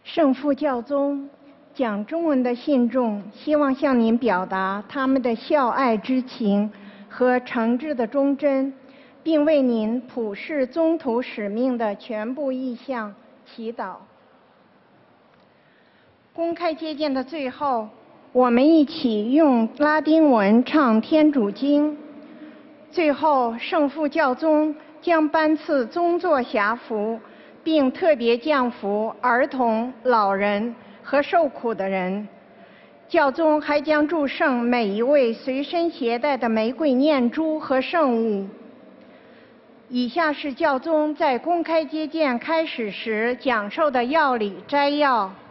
圣父教宗讲中文的信众希望向您表达他们的孝爱之情和诚挚的忠贞，并为您普世宗徒使命的全部意向祈祷。公开接见的最后，我们一起用拉丁文唱天主经。最后，圣父教宗将颁赐宗座辖服，并特别降福儿童、老人和受苦的人。教宗还将祝圣每一位随身携带的玫瑰念珠和圣物。以下是教宗在公开接见开始时讲授的要理摘要。